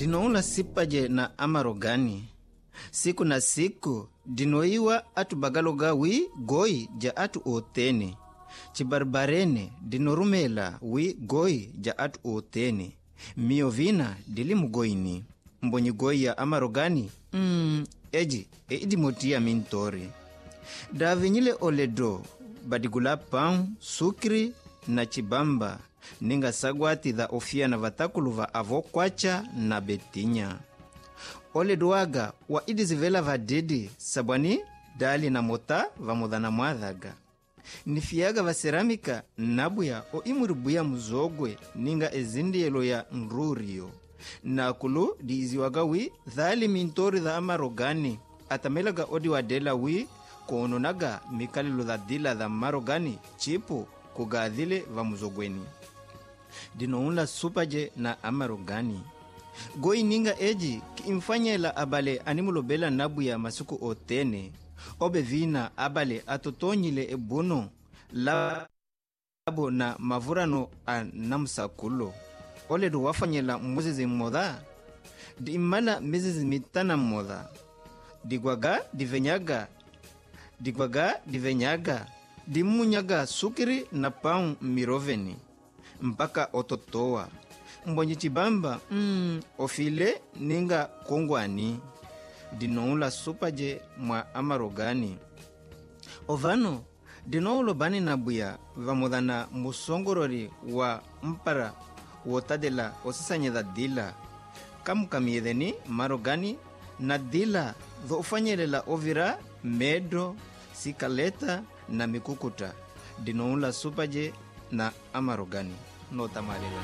dinoula sipaje na amarogani. Siku na siku dinoiwa atu bagaloga wi goi ja atu otene. Chibarbarene dinorumela wi goi ja atu otene. Mio vina dilimu goini. Mbonyi goi ya amarogani eji idimotia mintori. Davinyile oledo badigula pão, sukri na chibamba ninga sagwati da ofia na vatakulu va avo kwacha na betinya. Ole duaga wa idizivela vadidi sabwani dali na mota va mudana mwadhaga. Nifiaga va ceramika nabuya o imuribuya muzogwe ninga ezindielo ya nrurio. Na kulu di iziwaga wi dhali mintori da amarogani atamelaga odi wadela wi koononaga mikalilu da dila da marogani chipu kugadhile va muzogweni. Dinoula supaje na amarogani. Goi ninga eji kiimfanyela abale animulobela nabu ya masuku otene. Obe vina abale atotonyile ebuno labo na mavurano anamsakulo. Ole do wafanyela muzezi moda. Di imala mezezi mitana moda. Digwaga divenyaga. Dimunyaga sukiri na pão miroveni. Mpaka ototoa. Mbonyi chibamba ofile ninga kongwani. Dinoula supaje mwa amarogani. Ovano dinoulo bani nabuya vamudana musongorori wa mpara wotadela osisanyeda dila. Kamukamiedeni marogani na dila dho ufanyelela ovira medo sikaleta na mikukuta. Dinoula supaje na amarogani. Nota malela.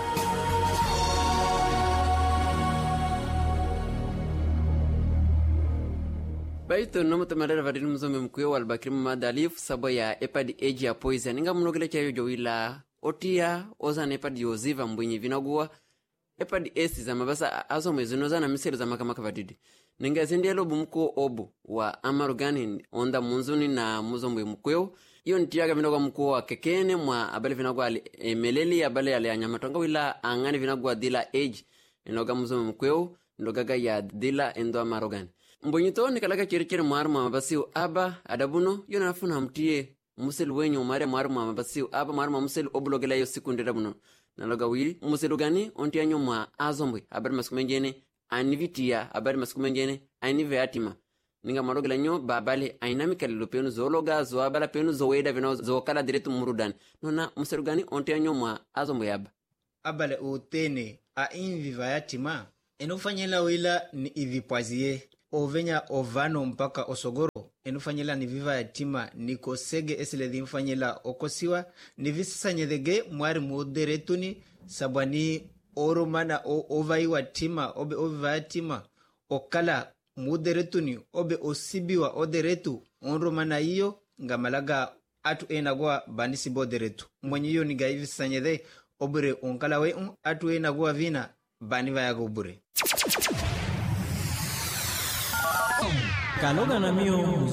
Baito nomo tamarera vadini mzome mkuyo walbakiri madalif sabo ya epadi eji ya poisa. Ninga mnogele chayo jowila otia oza na epadi yoziva mbwenye vinagua. Epadi esi za mabasa aso mwezunoza na miselu za makamaka vadidi. Ninga zindielo bumko obu wa amarogani onda munzuni na muzomwe mkuyo. Iyo nitiaga vinagua mkuyo wa kekene mwa abale vinagua meleli abale ya nyamatonga wila angani vinagua dila eji. Inoga muzomwe mkuyo ndogaga ya dila endo amarogani. Mbonyito nikalaga chirichere mwaru mabasiu aba adabuno yona nafuna hamtie muselu wenyo mare mwaru mabasiu aba mwaru muselu obulogela yo sikundira buno naloga wili muselu gani ontia nyoma azombwe abari masukumenjene anivitia abari masukumenjene aniveatima ninga marogela nyo babale ainamikalilo penu zologa zo abala penu zo weda vino zo kala diretu murudan nona muselu gani ontia nyoma azombwe aba abale utene a invivayatima enufanyela wila ni ivipwazie ovenya ovano mpaka osogoro enufanyela ni viva yatima niko sege esiledi mfanyela okosiwa ni visisanyedege mwari moderetuni sabwani oromana ovaiwa tima obe oviva yatima okala moderetuni obe osibiwa oderetu onromana iyo ngamalaga atu enagwa banisi boderetu mwenye iyo niga visisanyede obure onkala we atu enagwa vina bani vayaga obure Kaloga na mio